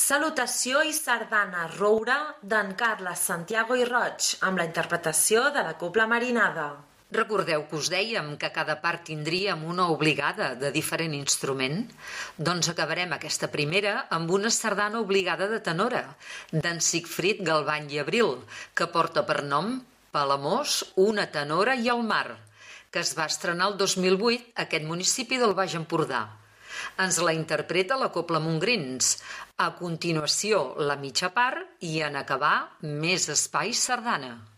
Salutació i sardana roure d'en Carles Santiago i Roig, amb la interpretació de la Cobla Marinada. Recordeu que us dèiem que cada part tindríem una obligada de diferent instrument? Doncs acabarem aquesta primera amb una sardana obligada de tenora, d'en Sigfrid Galvany i Abril, que porta per nom Palamós, una tenora i el mar, que es va estrenar el 2008 a aquest municipi del Baix Empordà. Ens la interpreta la Cobla Montgrins, a continuació la mitja part i en acabar més espai sardana.